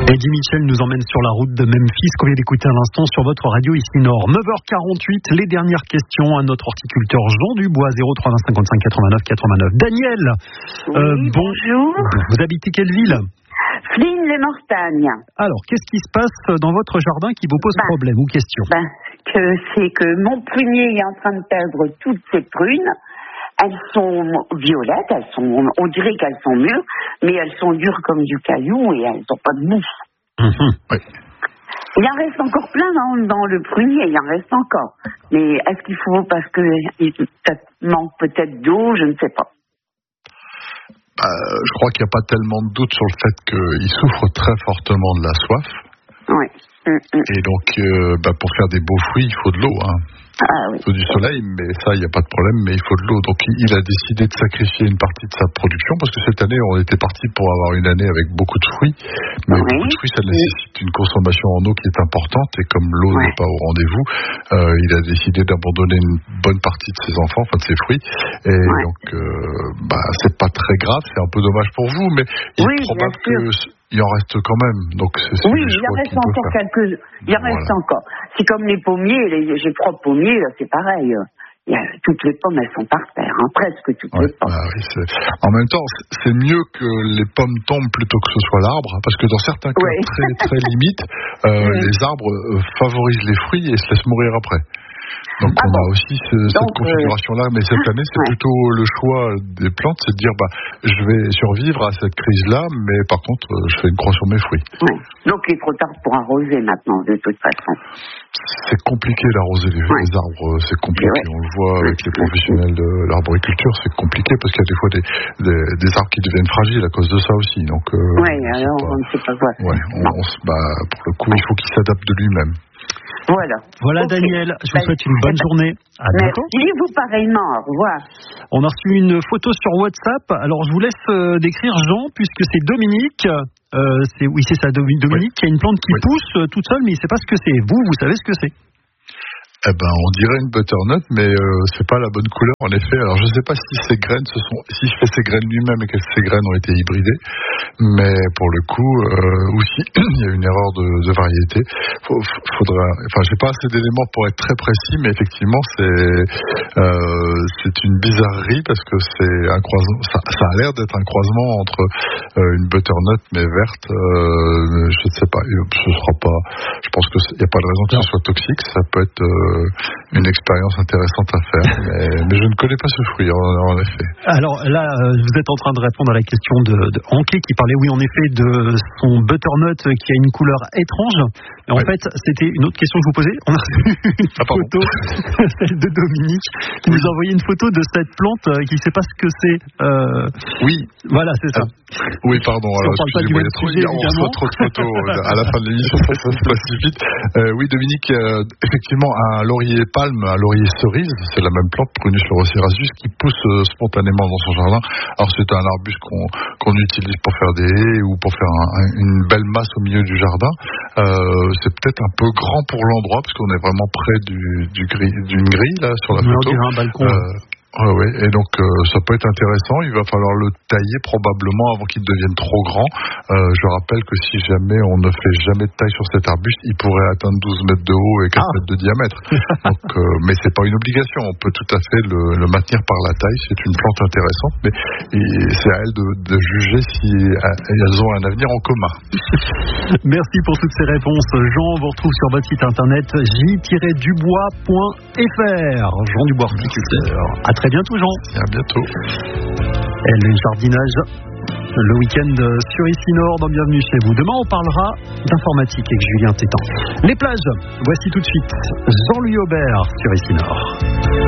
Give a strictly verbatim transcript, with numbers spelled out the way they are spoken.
Eddie Mitchell nous emmène sur la route de Memphis, qu'on vient d'écouter à l'instant sur votre radio ici Nord. neuf heures quarante-huit, les dernières questions à notre horticulteur Jean Dubois, zéro trois vingt cinquante-cinq quatre-vingt-neuf quatre-vingt-neuf. Daniel, oui, euh, bon, bonjour. Vous habitez quelle ville? Flins-les-Mortagnes. Alors, qu'est-ce qui se passe dans votre jardin qui vous pose ben, problème ou question? ben, que C'est que mon prunier est en train de perdre toutes ses prunes. Elles sont violettes, elles sont, on dirait qu'elles sont mûres, mais elles sont dures comme du caillou et elles n'ont pas de bouffe. Mmh, oui. Il en reste encore plein dans, dans le prunier, il en reste encore. Mais est-ce qu'il faut, parce que il manque peut-être d'eau, je ne sais pas. Euh, je crois qu'il n'y a pas tellement de doute sur le fait qu'il souffre très fortement de la soif. Oui. Mmh, mmh. Et donc, euh, bah, pour faire des beaux fruits, il faut de l'eau. Hein. Ah, oui. Il faut du soleil, mais ça, il n'y a pas de problème, mais il faut de l'eau. Donc, il a décidé de sacrifier une partie de sa production, parce que cette année, on était parti pour avoir une année avec beaucoup de fruits. Mais oui. beaucoup de fruits, ça nécessite une consommation en eau qui est importante, et comme l'eau ouais. n'est pas au rendez-vous, euh, il a décidé d'abandonner une bonne partie de ses enfants, enfin de ses fruits. Et ouais. donc, euh, bah, c'est pas très grave, c'est un peu dommage pour vous, mais il oui, est probable que... Il en reste quand même, donc c'est, c'est oui, il en reste encore quelques. Il en voilà. reste encore. C'est comme les pommiers, les... j'ai trois pommiers, là, c'est pareil. Il y a... Toutes les pommes, elles sont par terre, hein, presque toutes ouais, les pommes. Bah oui, c'est... En même temps, c'est mieux que les pommes tombent plutôt que ce soit l'arbre, parce que dans certains cas ouais. très très limites, euh, oui. les arbres euh, favorisent les fruits et se laissent mourir après. Donc ah on bon. a aussi ce, cette Donc, configuration-là, mais cette année c'est ouais. plutôt le choix des plantes, c'est de dire bah je vais survivre à cette crise-là, mais par contre je fais une croix sur mes fruits. Ouais. Donc il est trop tard pour arroser maintenant, de toute façon. C'est compliqué d'arroser les, ouais. les arbres, c'est compliqué. Ouais. On le voit avec les professionnels de l'arboriculture, c'est compliqué parce qu'il y a des fois des, des, des arbres qui deviennent fragiles à cause de ça aussi. Donc euh, oui, alors pas... on ne sait pas quoi. Ouais, on, on, bah, pour le coup, il faut qu'il s'adapte de lui-même. Voilà. Voilà okay. Daniel, je vous souhaite une bonne journée. À bientôt. Merci, vous pareillement, au revoir. On a reçu une photo sur WhatsApp. Alors je vous laisse euh, décrire Jean, puisque c'est Dominique. Euh, c'est, oui, c'est ça, Dominique, oui. qui a une plante qui oui. pousse euh, toute seule, mais il ne sait pas ce que c'est. Vous, vous savez ce que c'est? Eh ben, on dirait une butternut, mais euh, c'est pas la bonne couleur, en effet. Alors, je sais pas si ces graines se sont, si je fais ces graines lui-même et que ces graines ont été hybridées, mais pour le coup, euh, aussi, il y a une erreur de, de variété. Faut, faudra, enfin, j'ai pas assez d'éléments pour être très précis, mais effectivement, c'est, euh, c'est une bizarrerie parce que c'est un croisement, ça, ça a l'air d'être un croisement entre euh, une butternut mais verte. Euh, je ne sais pas, ce sera pas. Je pense que il y a pas de raison que ce soit toxique. Ça peut être euh, une expérience intéressante à faire, mais, mais je ne connais pas ce fruit en, en effet. Alors là, vous êtes en train de répondre à la question de, de Anké qui parlait, oui en effet, de son butternut qui a une couleur étrange. Mais en oui. fait, c'était une autre question que je vous posais. On a reçu une ah, photo, celle de Dominique, qui oui. nous a envoyé une photo de cette plante qui ne sait pas ce que c'est. Euh... Oui. Voilà, c'est ça. Ah, oui, pardon. Alors, excusez-moi, il y a trop, sujet, on reçoit trop de photos à la fin de l'émission, ça, ça se passe si vite. Euh, oui, Dominique, euh, effectivement, un laurier palme, un laurier cerise, c'est la même plante, Prunus floricerasus, qui pousse euh, spontanément dans son jardin. Alors c'est un arbuste qu'on, qu'on utilise pour faire des haies ou pour faire un, un, une belle masse au milieu du jardin. Euh, c'est peut-être un peu grand pour l'endroit parce qu'on est vraiment près du, du gris, d'une grille là sur la photo. Un balcon. Euh, Oui, oui, et donc euh, ça peut être intéressant. Il va falloir le tailler probablement avant qu'il devienne trop grand. Euh, je rappelle que si jamais on ne fait jamais de taille sur cet arbuste, il pourrait atteindre douze mètres de haut et quatre ah. mètres de diamètre. Donc, euh, mais c'est pas une obligation. On peut tout à fait le, le maintenir par la taille. C'est une plante intéressante, mais et c'est à elle de, de juger si elles ont un avenir en commun. Merci pour toutes ces réponses. Jean, on vous retrouve sur votre site internet j tiret dubois point f r. Jean Dubois, horticulteur. À très bientôt, Jean. Et à bientôt. Et le jardinage le week-end sur Ici Nord dans Bienvenue chez vous. Demain, on parlera d'informatique avec Julien Tétan. Les plages, voici tout de suite Jean-Louis Aubert sur Ici Nord.